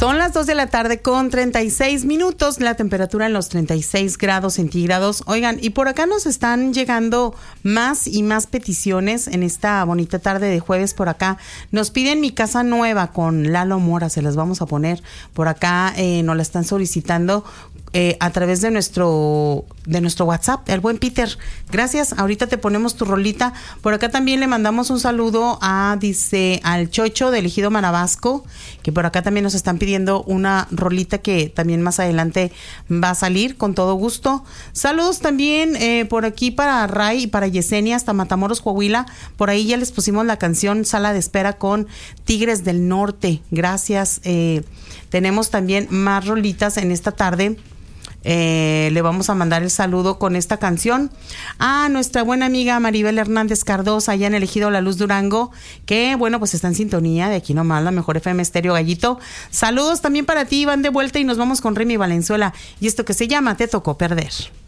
Son las 2 de la tarde con 36 minutos, la temperatura en los 36 grados centígrados. Oigan, y por acá nos están llegando más y más peticiones en esta bonita tarde de jueves. Por acá nos piden Mi Casa Nueva con Lalo Mora, se las vamos a poner. Por acá nos la están solicitando a través de nuestro WhatsApp, el buen Peter. Gracias, ahorita te ponemos tu rolita. Por acá también le mandamos un saludo al Chocho de Ejido Marabasco, que por acá también nos están pidiendo una rolita que también más adelante va a salir con todo gusto. Saludos también por aquí para Ray y para Yesenia hasta Matamoros, Coahuila. Por ahí ya les pusimos la canción Sala de Espera con Tigres del Norte. Gracias. Tenemos también más rolitas en esta tarde. Le vamos a mandar el saludo con esta canción a nuestra buena amiga Maribel Hernández Cardosa, allá en el Ejido La Luz, Durango, que bueno, pues está en sintonía de aquí nomás, la mejor FM Estéreo Gallito. Saludos también para ti, van de vuelta y nos vamos con Remy Valenzuela y esto que se llama Te Tocó Perder.